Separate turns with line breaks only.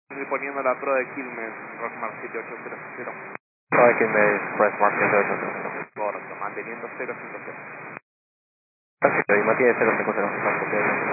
Y poniendo la Pro de Quilmes, Rockmar 7800.
Pro de Quilmes, Rockmar 7800.
Correcto, manteniendo 050.
Perfecto, y mantiene 050.